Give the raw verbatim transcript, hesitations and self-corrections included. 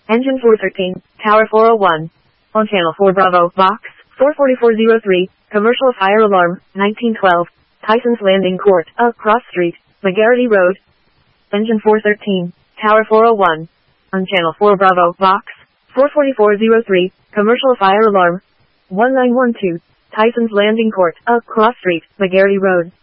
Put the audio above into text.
Engine four thirteen, Tower four oh one. On Channel four Bravo, Box, four forty-four oh three, Commercial Fire Alarm, nineteen twelve, Tyson's Landing Court, across street, McGarity Road. Engine four thirteen, Tower four oh one. On Channel four Bravo, Box, four forty-four oh three, Commercial Fire Alarm, one nine one two, Tyson's Landing Court, across street, McGarity Road.